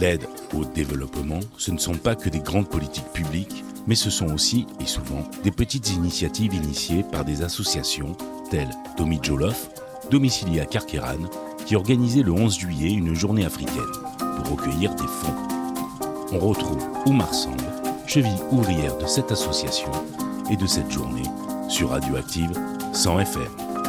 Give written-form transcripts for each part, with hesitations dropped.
L'aide au développement, ce ne sont pas que des grandes politiques publiques, mais ce sont aussi, et souvent, des petites initiatives initiées par des associations telles Domi Jolof, domiciliée à Carqueiranne, qui organisait le 11 juillet une journée africaine pour recueillir des fonds. On retrouve Oumar Samb, cheville ouvrière de cette association et de cette journée sur Radioactive 100 FM.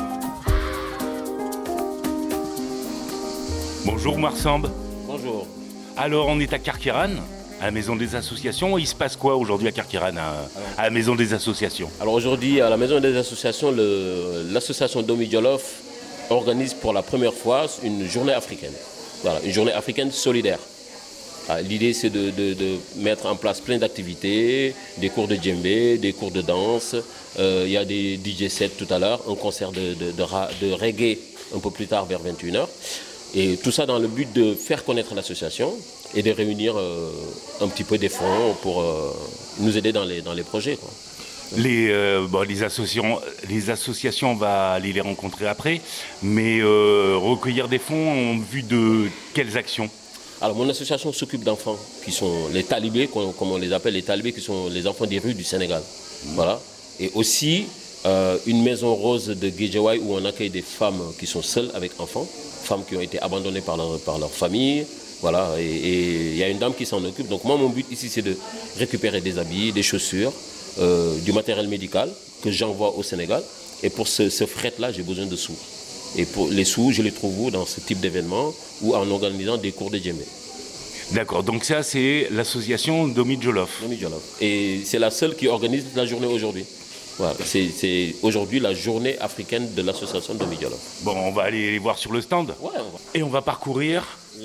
Bonjour Oumar Samb. Bonjour. Alors on est à Carqueiranne, à la Maison des Associations. Il se passe quoi aujourd'hui à Carqueiranne, à la Maison des Associations? Alors aujourd'hui, à la Maison des Associations, l'association Domi Jolof organise pour la première fois une journée africaine. Voilà, une journée africaine solidaire. L'idée, c'est de mettre en place plein d'activités, des cours de djembé, des cours de danse. Il y a des DJ sets tout à l'heure, un concert de reggae un peu plus tard vers 21h. Et tout ça dans le but de faire connaître l'association et de réunir un petit peu des fonds pour nous aider dans les projets, quoi. Les associations, on va aller les rencontrer après, mais recueillir des fonds en vue de quelles actions? Alors mon association s'occupe d'enfants qui sont les talibés, comme on les appelle, les talibés qui sont les enfants des rues du Sénégal. Voilà. Et aussi une maison rose de Guédiawaye où on accueille des femmes qui sont seules avec enfants, femmes qui ont été abandonnées par leur famille. Voilà. Et il y a une dame qui s'en occupe. Donc moi, mon but ici, c'est de récupérer des habits, des chaussures, du matériel médical que j'envoie au Sénégal. Et pour ce fret-là, j'ai besoin de sous. Et pour les sous, je les trouve où dans ce type d'événement ou en organisant des cours de djembé. D'accord, donc ça c'est l'association Domi Jolof. Domi Jolof. Et c'est la seule qui organise la journée aujourd'hui. Voilà, c'est aujourd'hui la journée africaine de l'association Domi Jolof. Bon, on va aller les voir sur le stand. Ouais, on va. Et on va parcourir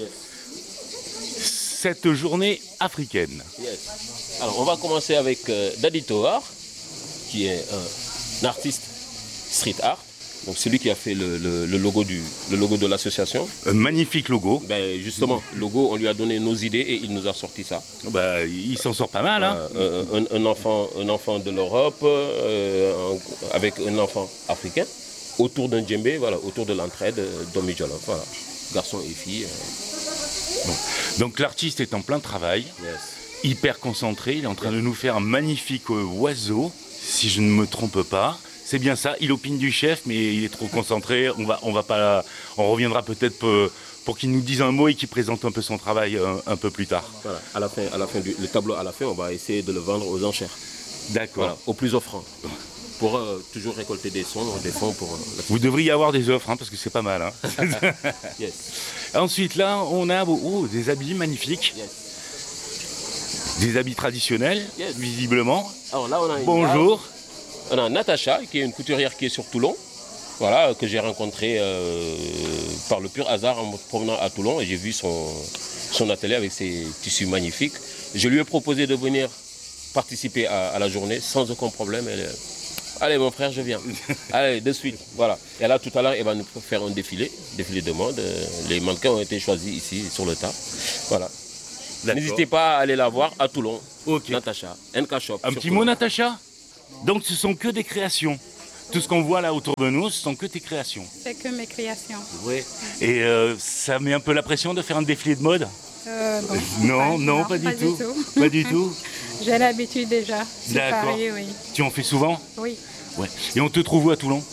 cette journée africaine. Yes. Alors on va commencer avec Dadi Tohar, qui est un artiste street art. Donc c'est lui qui a fait le logo de l'association. Un magnifique logo. Ben justement, logo, on lui a donné nos idées et il nous a sorti ça. Ben, il s'en sort pas mal. Hein. Un enfant de l'Europe avec un enfant africain autour d'un djembé, voilà, autour de l'entraide Domi Jolof. Voilà. Garçons et filles. Bon. Donc l'artiste est en plein travail, Yes. hyper concentré. Il est en train de nous faire un magnifique oiseau, si je ne me trompe pas. C'est bien ça, il opine du chef, mais il est trop concentré. On reviendra peut-être pour qu'il nous dise un mot et qu'il présente un peu son travail un peu plus tard. Voilà, à la fin le tableau, à la fin, on va essayer de le vendre aux enchères. D'accord. Voilà, au plus offrant. Pour toujours récolter des fonds pour... Vous devriez avoir des offres, hein, parce que c'est pas mal. Hein. Yes. Ensuite, là, on a des habits magnifiques. Yes. Des habits traditionnels, Yes. visiblement. Alors là, on a Bonjour. On a Natacha, qui est une couturière qui est sur Toulon, voilà, que j'ai rencontrée par le pur hasard en me promenant à Toulon et j'ai vu son atelier avec ses tissus magnifiques. Je lui ai proposé de venir participer à la journée sans aucun problème. Allez mon frère, je viens. Allez, de suite. Voilà. Et là, tout à l'heure, elle va nous faire un défilé de mode. Les mannequins ont été choisis ici, sur le tas. Voilà. D'accord. N'hésitez pas à aller la voir à Toulon. Ok. Natacha, NK Shop. Un petit mot, Natacha? Donc ce sont que des créations. Tout ce qu'on voit là autour de nous, ce sont que tes créations. C'est que mes créations. Oui. Et ça met un peu la pression de faire un défilé de mode? Non, pas du tout. Pas du tout. J'ai l'habitude déjà. C'est D'accord. pareil, oui. Tu en fais souvent? Oui. Ouais. Et on te trouve où à Toulon?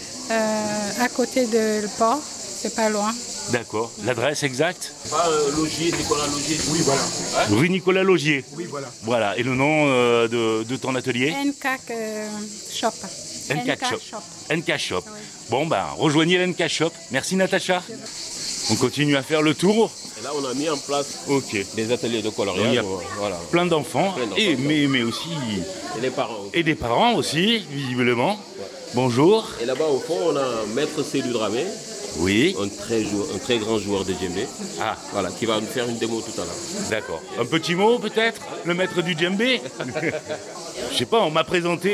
À côté de le port, c'est pas loin. D'accord. L'adresse exacte? Logier, Nicolas Logier. Oui, voilà. Rue Nicolas Logier. Oui, voilà. Voilà. Et le nom de ton atelier? NK Shop. NK Shop. NK Shop. Oui. Bon, ben, rejoignez l'NK Shop. Merci Natacha. On continue à faire le tour. Et là, on a mis en place Ok. des ateliers de coloriage. Il y a Voilà. plein d'enfants, Plein d'enfants. mais aussi Et les parents. et des parents aussi, visiblement. Bonjour. Et là-bas, au fond, on a Maître Cédou Dramé, Oui. un très grand joueur de djembé. Ah, Voilà, qui va nous faire une démo tout à l'heure. d'accord. Un petit mot peut-être, le maître du djembé. Je sais pas, on m'a présenté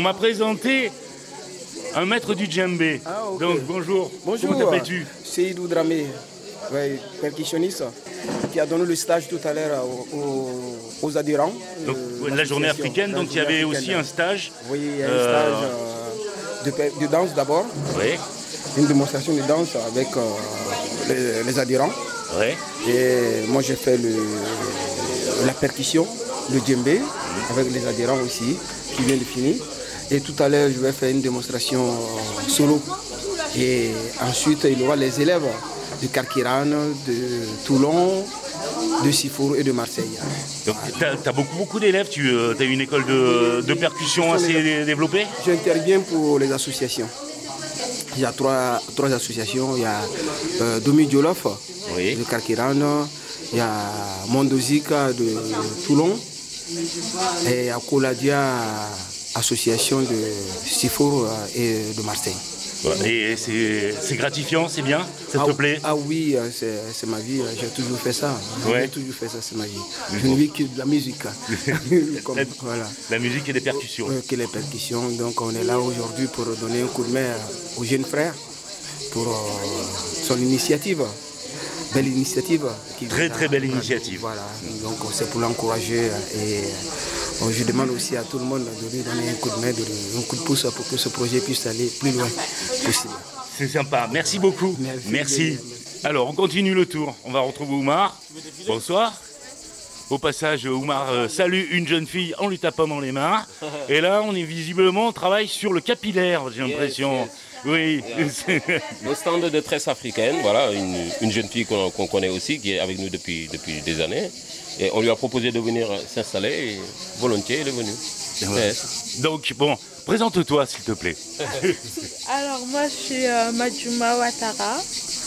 un maître du djembé. Ah, ok. Donc bonjour. Bonjour, Comment t'appelles-tu? Seydou Dramé, ouais, percussionniste, qui a donné le stage tout à l'heure aux adhérents. Donc la journée africaine, donc il y avait aussi un stage. Oui, un stage de danse d'abord, Oui. une démonstration de danse avec les adhérents. Ouais. Et moi, j'ai fait la percussion, le djembé, avec les adhérents aussi, qui vient de finir. Et tout à l'heure, je vais faire une démonstration solo. Et ensuite, il y aura les élèves de Carqueiranne, de Toulon, de Sifour et de Marseille. Donc, tu as beaucoup d'élèves, tu as une école de percussion assez développée? J'interviens pour les associations. Il y a trois associations. Il y a Domi Jolof de Carqueiranne, il y a Mondozika de Toulon et à Coladia, association de Sifour et de Marseille. Et c'est gratifiant, c'est bien? Ça te plaît? Ah oui, c'est ma vie, j'ai toujours fait ça. J'ai toujours fait ça, c'est ma vie. Je ne vis que de la musique. Voilà. La musique et des percussions. Que les percussions. Donc on est là aujourd'hui pour donner un coup de main aux jeunes frères pour son initiative. Belle initiative. Très belle initiative. Voilà, donc c'est pour l'encourager et je demande aussi à tout le monde de lui donner un coup de main, un coup de pouce pour que ce projet puisse aller plus loin possible. C'est sympa, merci beaucoup. Merci. Alors on continue le tour, on va retrouver Oumar. Bonsoir. Au passage, Oumar salue une jeune fille en lui tapant dans les mains. Et là, on travaille sur le capillaire, j'ai l'impression. Yes. Oui. Le stand de tresse africaine, voilà, une jeune fille qu'on connaît aussi, qui est avec nous depuis des années. Et on lui a proposé de venir s'installer et volontiers, elle est venue. Yes. Donc, bon, présente-toi s'il te plaît. Alors, moi, je suis Majuma Ouattara.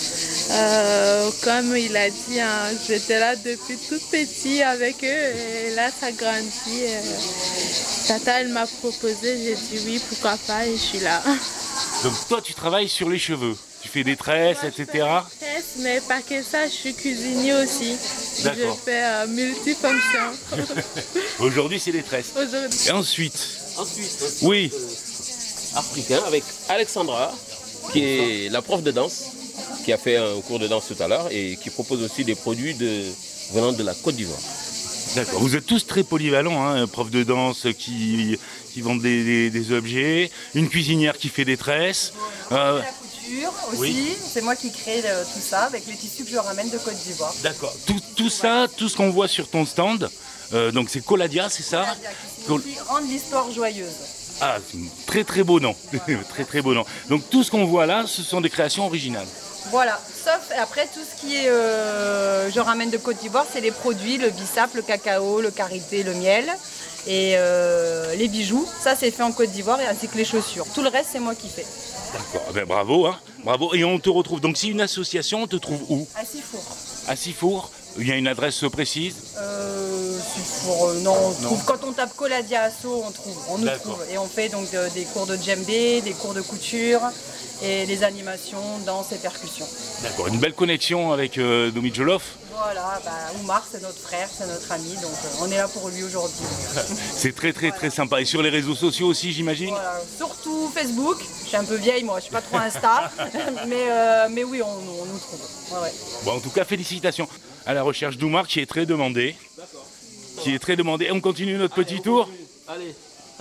Comme il a dit, j'étais là depuis tout petit avec eux et là, ça grandit. Tata, elle m'a proposé, j'ai dit oui, pourquoi pas, et je suis là. Donc, toi, tu travailles sur les cheveux. Tu fais des tresses, etc. Je fais des tresses, mais pas que ça, je suis cuisinier aussi. D'accord. Je fais multifonction. Aujourd'hui, c'est des tresses. Aujourd'hui. Et ensuite, oui. Africain avec Alexandra, qui est la prof de danse, qui a fait un cours de danse tout à l'heure et qui propose aussi des produits venant de la Côte d'Ivoire. D'accord. Vous êtes tous très polyvalents, hein, prof de danse qui vendent des objets, une cuisinière qui fait des tresses. La couture aussi, c'est moi qui crée tout ça avec les tissus que je ramène de Côte d'Ivoire. D'accord. Tout ça, tout ce qu'on voit sur ton stand, donc c'est Coladia, c'est ça? Qui rend l'histoire joyeuse. Ah, très beau nom. très beau nom. Donc tout ce qu'on voit là, ce sont des créations originales. Voilà, sauf après tout ce qui est je ramène de Côte d'Ivoire, c'est les produits, le bissap, le cacao, le karité, le miel et les bijoux. Ça c'est fait en Côte d'Ivoire ainsi que les chaussures. Tout le reste c'est moi qui fais. D'accord, ben bravo, hein. Bravo. Et on te retrouve, donc c'est une association, on te trouve où? À Sifour. À Sifour. Il y a une adresse précise? Sifour, non, on trouve, quand on tape Coladia Asso, on nous trouve. Et on fait donc des cours de djembé, des cours de couture et les animations, danse et percussion. D'accord, une belle connexion avec Domi Jolof. Voilà, Oumar c'est notre frère, c'est notre ami, donc on est là pour lui aujourd'hui. C'est très sympa. Et sur les réseaux sociaux aussi, j'imagine? Voilà, surtout Facebook. Je suis un peu vieille moi, je suis pas trop Insta, mais oui, on nous trouve. Ouais. Bon, en tout cas, félicitations à la recherche d'Oumar qui est très demandé. Qui est très demandé. Et on continue notre petit tour. Allez.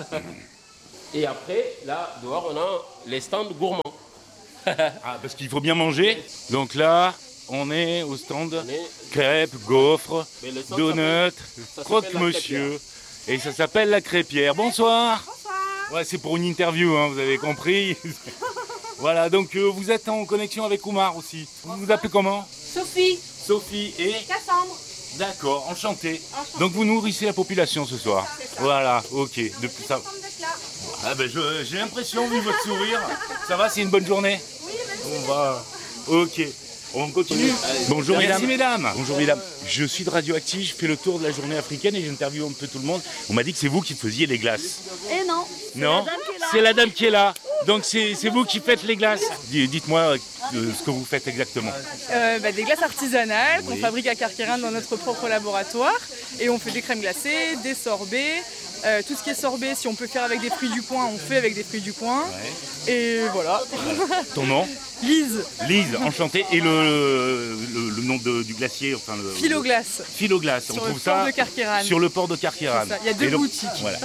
Et après, là, dehors, on a les stands gourmands. Ah, parce qu'il faut bien manger. Donc là, on est au stand crêpes, gaufres, donuts, croque-monsieur. Et ça s'appelle la crêpière. Bonsoir. Bonsoir. Ouais, c'est pour une interview, hein, vous avez compris. Voilà, donc vous êtes en connexion avec Oumar aussi. Vous vous appelez comment? Sophie. Sophie et Cassandre. D'accord, enchanté. Donc vous nourrissez la population ce soir. Voilà, ok. Depuis ça. Ah ben j'ai l'impression, vu votre sourire. Ça va, c'est une bonne journée? Oui, merci. On va. Ok. On continue. Bonjour mesdames. Merci mesdames. Bonjour mesdames. Je suis de Radioactive, je fais le tour de la journée africaine et j'interviewe un peu tout le monde. On m'a dit que c'est vous qui faisiez les glaces. Et non. Non, c'est la dame qui est là. Donc c'est vous qui faites les glaces. Dites-moi ce que vous faites exactement. Des glaces artisanales qu'on fabrique à Carqueiranne dans notre propre laboratoire. Et on fait des crèmes glacées, des sorbets. Tout ce qui est sorbet, si on peut faire avec des fruits du coin, on fait avec des fruits du coin. Ouais. Et voilà. Ton nom? Lise. Lise, enchantée. Et le nom du glacier, enfin le. Philoglace. Philoglace. On trouve ça sur le port de Carqueiranne. Il y a deux boutiques. Voilà.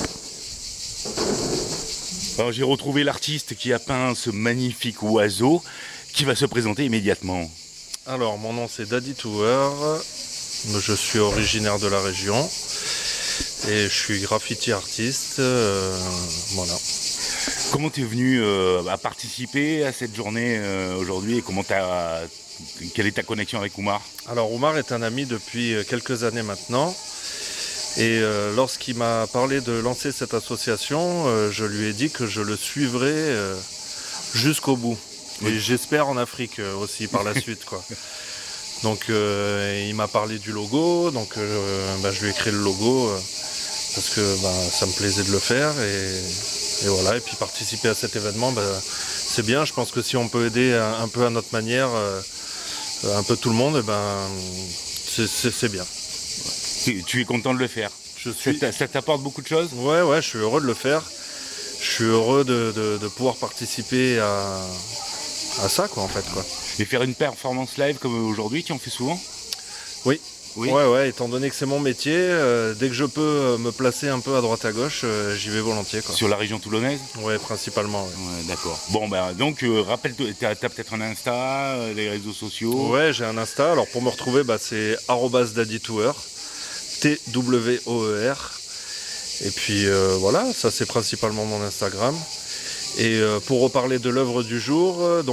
Alors, j'ai retrouvé l'artiste qui a peint ce magnifique oiseau qui va se présenter immédiatement. Alors, mon nom c'est Daddy Tour. Je suis originaire de la région et je suis graffiti artiste. Voilà. Comment tu es venu à participer à cette journée aujourd'hui et quelle est ta connexion avec Oumar? Alors, Oumar est un ami depuis quelques années maintenant. Et lorsqu'il m'a parlé de lancer cette association, je lui ai dit que je le suivrais jusqu'au bout. Et j'espère en Afrique aussi par la suite, quoi. Donc il m'a parlé du logo, donc je lui ai créé le logo parce que ça me plaisait de le faire et voilà. Et puis participer à cet événement, c'est bien. Je pense que si on peut aider un peu à notre manière, un peu tout le monde, c'est bien. Tu es content de le faire? Ça t'apporte beaucoup de choses? Ouais, je suis heureux de le faire. Je suis heureux de pouvoir participer à ça, quoi, en fait, quoi. Et faire une performance live comme aujourd'hui, tu en fais souvent? Oui. Ouais, étant donné que c'est mon métier, dès que je peux me placer un peu à droite à gauche, j'y vais volontiers, quoi. Sur la région toulonnaise? Ouais, principalement. Ouais, d'accord. Bon, donc rappelle-toi, t'as peut-être un Insta, les réseaux sociaux? Ouais, j'ai un Insta. Alors pour me retrouver, c'est @daddytour, TWOER. Et puis voilà, ça c'est principalement mon Instagram. Et pour reparler de l'œuvre du jour,